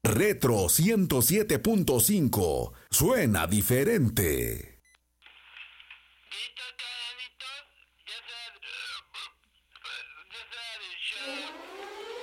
Retro 107.5. Suena diferente. ¿Listo? ¿Todos listos? Ya se va el show.